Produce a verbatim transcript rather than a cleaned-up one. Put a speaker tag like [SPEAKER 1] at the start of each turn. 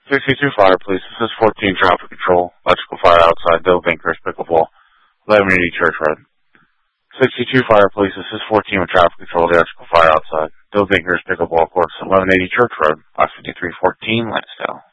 [SPEAKER 1] sixty-two Fire Police, this is fourteen Traffic Control. Electrical fire outside, Bill Bankers, Pickleball, eleven eighty Church Road. sixty-two Fire Police, this is fourteen with Traffic Control, the electrical fire outside, Bill Bankers, Pickleball Courts, eleven eighty Church Road, five fifty-three fourteen, Lansdale.